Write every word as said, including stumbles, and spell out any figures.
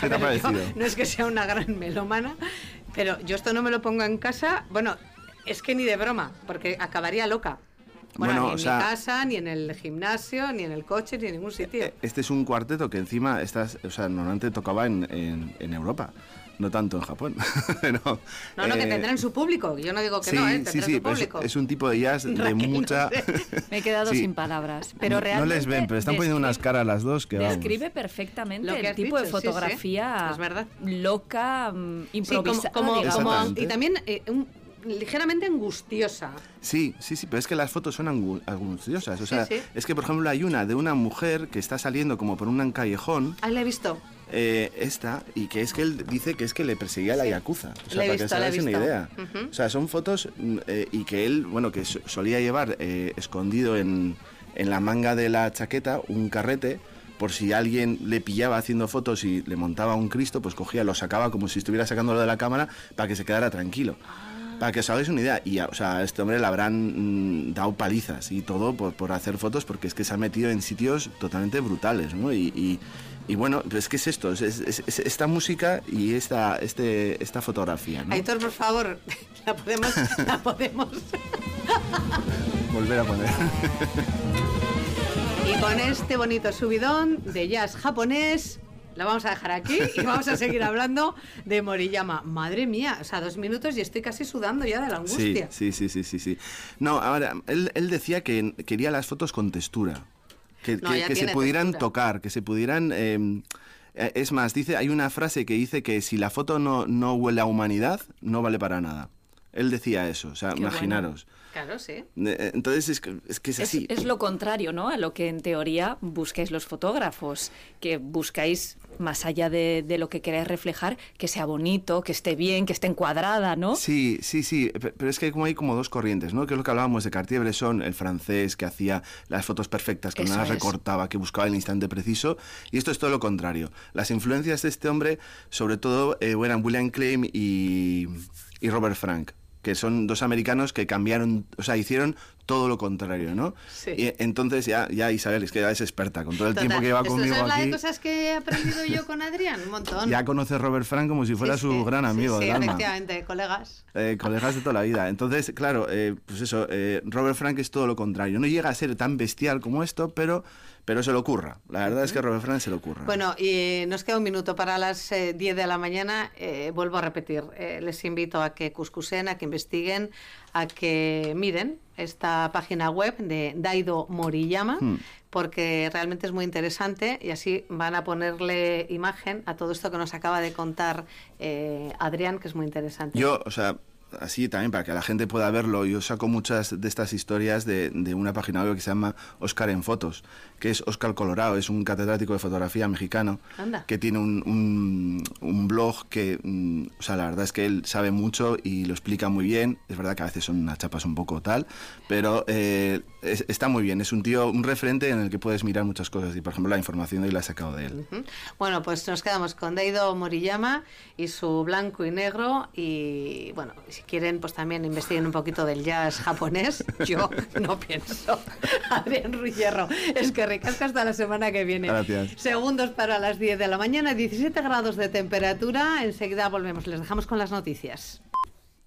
¿Qué te ha parecido? Yo, no es que sea una gran melómana, pero yo esto no me lo pongo en casa, bueno, es que ni de broma, porque acabaría loca. Bueno, Bueno, ni en o sea, mi casa, ni en el gimnasio, ni en el coche, ni en ningún sitio. Este es un cuarteto que encima estás, o sea, normalmente tocaba en, en, en Europa, no tanto en Japón. Pero, no, no, eh, que tendrán su público, yo no digo que sí, no, ¿eh? sí, Tendrán sí, su público. es, es un tipo de jazz de Raquel, mucha... no sé. Me he quedado Sí. sin palabras, pero No realmente... les ven, pero están poniendo unas caras las dos que vamos. Describe perfectamente Lo que el has tipo dicho, de sí, sí, fotografía es verdad. loca, mm, Sí, improvisada, como, como, digamos. como- Exactamente. y también eh, un- ligeramente angustiosa. Sí, sí, sí, pero es que las fotos son angu- angustiosas. O sea, Sí, sí. es que, por ejemplo, hay una de una mujer que está saliendo como por un callejón, Ah, la he visto. eh, esta, y que es que él dice que es que le perseguía la Sí. yakuza. O sea, La he para visto, que se la he hagáis una visto. idea. Ujú. O sea, son fotos mm, eh, y que él, bueno, que so- solía llevar eh, escondido en, en la manga de la chaqueta un carrete. Por si alguien le pillaba haciendo fotos y le montaba un Cristo, pues cogía, lo sacaba como si estuviera sacándolo de la cámara para que se quedara tranquilo. Para que os hagáis una idea. Y, o sea, a este hombre le habrán mm, dado palizas y todo por, por hacer fotos, porque es que se ha metido en sitios totalmente brutales, ¿no? Y, y, y bueno, pues ¿qué es esto? Es, es- es- es esta música y esta, este, esta fotografía, ¿no? Aitor, por favor, la podemos, la podemos. Volver a poner. Y con este bonito subidón de jazz japonés, la vamos a dejar aquí y vamos a seguir hablando de Moriyama. Madre mía, o sea, dos minutos y estoy casi sudando ya de la Sí, angustia. sí, sí, sí, sí, sí. No, ahora, él, él decía que quería las fotos con textura. Que, No, que- ya que se tiene pudieran textura. tocar, que se pudieran... eh, eh, es más, dice, hay una frase que dice que si la foto no, no huele a humanidad, no vale para nada. Él decía eso, o sea, Qué imaginaros. Claro, sí. Eh, Entonces es que es, que es Es, así. es lo contrario, ¿no? A lo que en teoría buscáis los fotógrafos, que buscáis, más allá de, de lo que queráis reflejar, que sea bonito, que esté bien, que esté encuadrada, ¿no? Sí, sí, sí, pe- pero es que hay como, hay como dos corrientes, ¿no? Que es lo que hablábamos de Cartier-Bresson, el francés que hacía las fotos perfectas, que Eso no las es. recortaba, que buscaba el instante preciso, y esto es todo lo contrario. Las influencias de este hombre, sobre todo, eh, eran William Klein y, y Robert Frank, que son dos americanos que cambiaron, o sea, hicieron todo lo contrario, ¿no? Sí. Y entonces ya, ya Isabel, es que ya es experta, con todo el Total, tiempo que lleva ¿esto conmigo es la aquí, de cosas que he aprendido yo con Adrián? Un montón. ya conoce a Robert Frank como si fuera Sí, su sí, gran amigo sí, del sí, alma. efectivamente, colegas. Eh, colegas de toda la vida. Entonces, claro, eh, pues eso, eh, Robert Frank es todo lo contrario. No llega a ser tan bestial como esto, pero, pero se le ocurra. La verdad es que a Robert Frank se le ocurra. Bueno, y nos queda un minuto para las eh, diez de la mañana. Eh, vuelvo a repetir, eh, les invito a que cuscusen, a que investiguen, a que miren esta página web de Daido Moriyama, Hmm. porque realmente es muy interesante y así van a ponerle imagen a todo esto que nos acaba de contar eh, Adrián, que es muy interesante. Yo, o sea, así también para que la gente pueda verlo, yo saco muchas de estas historias de, de una página web que se llama Oscar en Fotos, que es Oscar Colorado, es un catedrático de fotografía mexicano, Anda. que tiene un, un, un blog que, mm, o sea, la verdad es que él sabe mucho y lo explica muy bien. Es verdad que a veces son unas chapas un poco tal, pero eh, es- está muy bien. Es un tío, un referente en el que puedes mirar muchas cosas y, por ejemplo, la información de hoy la he sacado de él. Ujú. Bueno, pues nos quedamos con Daido Moriyama y su blanco y negro y bueno, si quieren pues también investiguen un poquito del jazz japonés, yo no pienso. Adrián Ruillerro, es que ricasca hasta la semana que viene. Gracias. Segundos para las diez de la mañana, diecisiete grados de temperatura, enseguida volvemos, les dejamos con las noticias.